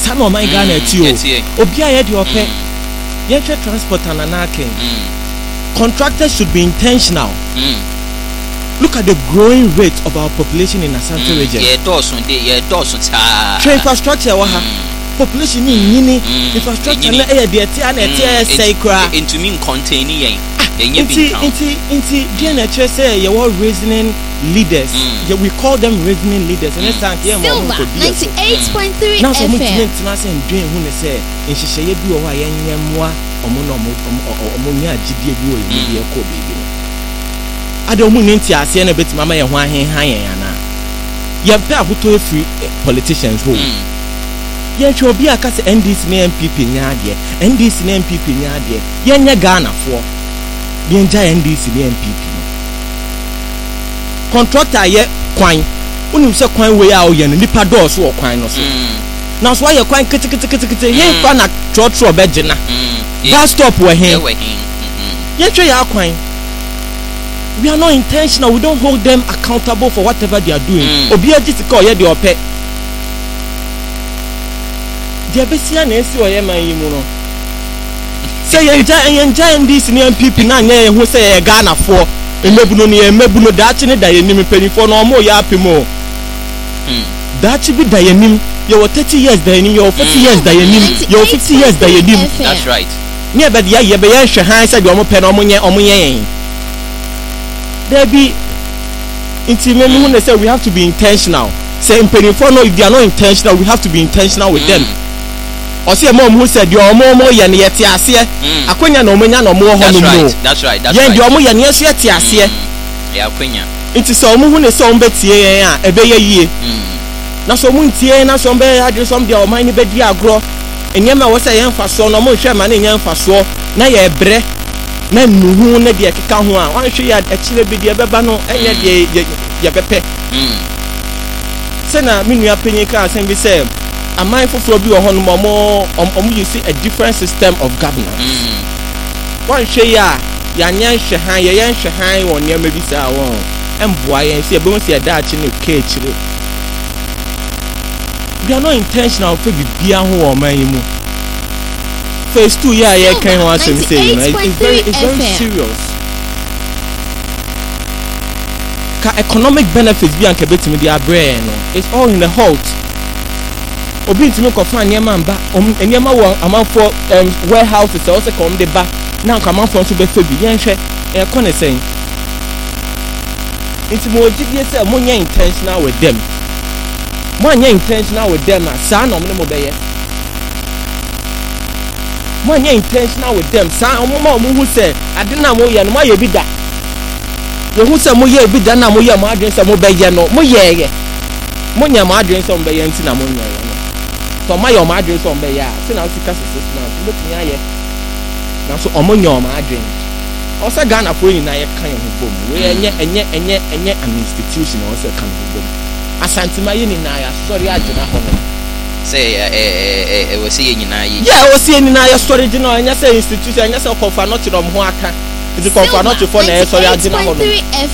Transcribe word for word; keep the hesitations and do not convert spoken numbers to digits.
Some of my Ghana too. Obia ye di ope. Ye transport and anake. Contractors should be intentional. Look at the growing rate of our population in Asante region. Yeah, dosun de, yeah, dosun ta. Train infrastructure wa ha. Population ni nyini. Infrastructure na e de tia na tia say kra. Into mean containing yen. Inti inti inti dia na che say ye were reasoning leaders. Yeah, we call them reasoning leaders. And next time here mo ko bi. ninety-eight point three Now so F M. much na say ndwen hu ne say nhihye bi wo ha ye nyemmoa omo no omo omo nya agidie bi wo ye ye ko bi no. Ade omu ne nti ase na betima ma ye ho ahen han yen ana. Ye mpe abuto free politicians ho. Ye twa obi aka se N D C na N P P nya ade. N D C na N P P nya ade. Ye nya Ghana fo. Ye nja N D C na N P P. Contractor ye kwan. Unim se kwan we a o ye no nipa do so o kwan no so. Na so ye kwan kete kete kete kete he fa na tro tro be gina. Bus stop we he. Ye twa ya kwan. We are not intentional. We don't hold them accountable for whatever they are doing. Obi agiti ka oye de ope. Dia besia na esi oye man yi mu no. Say ye nja enja N D C ni N P P na nya ye ho say ye Ghana fo. Emebuno ni emebuno da chi ne da ye nim penifo no omo ya apemo. Da chi bi da ye nim. Ye wo thirty years da ye nim, ye wo forty years da ye nim, ye wo fifty years da ye nim. That's right. Ni be dia ye be ye hwe han say de omo pe no omo nye omo nye yen. There be intimate when they say we have to be intentional. Say in penifo no, if they are not intentional, we have to be intentional with them. Or say mom who said your momo ye ne yete ase akwanya na omanya na omo ho no no. That's right. That's right. Ye de omo ye ne yeso yete ase. Ya akwanya. Nti so omo hu ne so ombe tie yen a ebe ye yie. Na so omo ntie na so ombe adre so omde oman ni be di agro. Enyema wo say yen fa so no omo hwe ma na yen fa so na ye bre. Na nuhu na de keka ho a wan hwe ya akire bi de beba no enye de ye pepe. Se na minu ya penye ka asem bi say a mindful for be or more um you see a different system of governance. One share ya yan shahan yan shahan or near maybe say one and boy and see a bonus a dutch in the cage. We are not intentional for the beer or my phase two yeah yeah can want to say it's very it's very serious. Ka economic benefits be and kebet me their brain. It's all in the halt. Obi ntimi kofa niema mba niema wo amanfo warehouses also come the back now come amanfo so be fa bi yen hwe e ko ne sen ntimi ogidie say mo nya intentional with them mo nya intentional with them sa na mo mo be ye mo nya intentional with them sa mo mo hu say ade na mo ye no mo ye bi da ye hu say mo ye bi da na mo ye mo adwen say mo be ye no mo ye ye mo nya mo adwen say mo be ye nti na mo nya ye so my your madre so be ya say na sika six months look me aye na so omo nya o madre o say Ghana for yin na ye kan ho bom we enye enye enye enye an institution o say kan ho bom asantima ye ni na ya sorry agina ho no say eh eh eh we say yin na ye yeah we say yin na ya sorry agina anya say institution anya say kofa not rom ho aka is kofa not for na sorry agina ho no